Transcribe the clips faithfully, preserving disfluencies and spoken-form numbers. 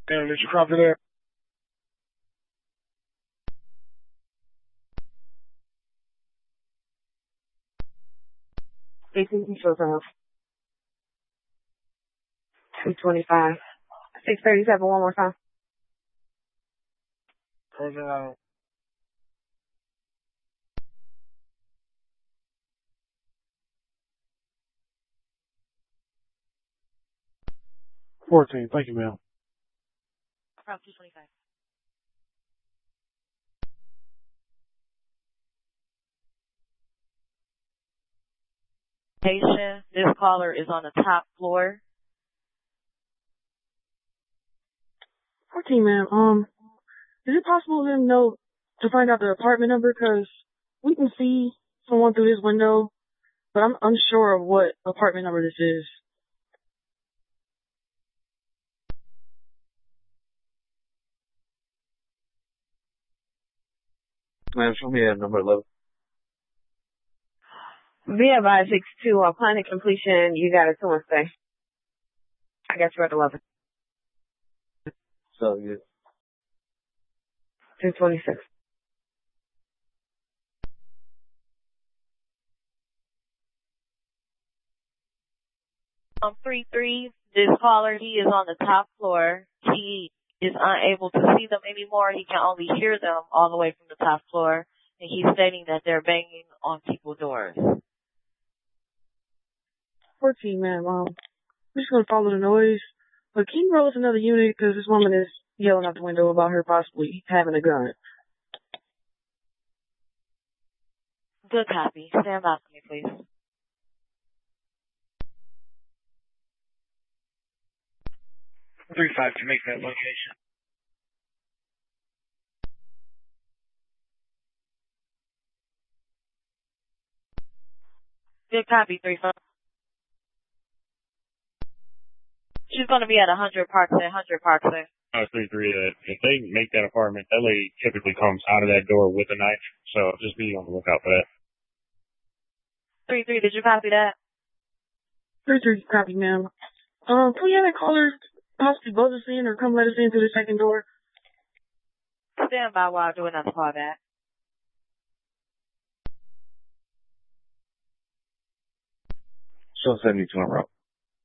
Damn, did you copy that? eighteen shows off. two twenty-five. six thirty-seven, one more time. Close around. fourteen. Thank you, ma'am. Route two twenty-five. Patient, this caller is on the top floor. fourteen, ma'am. Um, is it possible to know to find out the apartment number? Because we can see someone through this window, but I'm unsure of what apartment number this is. Ma'am, show me at number eleven. Via by six two on planning completion, you got a two and stay. I guess you're at eleven. So, yeah. two twenty-six. Um, three three, this caller, he is on the top floor. He is unable to see them anymore. He can only hear them all the way from the top floor. And he's stating that they're banging on people's doors. fourteen, ma'am. Um, I'm just going to follow the noise. But can you roll us another unit? Because this woman is yelling out the window about her possibly having a gun. Good copy. Stand by for me, please. Three five to make that location. Good copy, three five. She's going to be at one hundred Parkson, one hundred Parkson. Oh, three three. Uh, if they make that apartment, that lady typically comes out of that door with a knife, so just be on the lookout for that. three three, did you copy that? three three, copy, ma'am. Um, can we have that caller possibly buzz us in or come let us in through the second door? Stand by while I do another call back. Show seventy-two on route.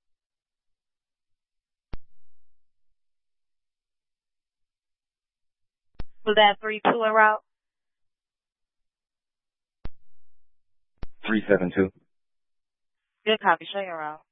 Was that three two en route? three seven two. Good copy. Show your route.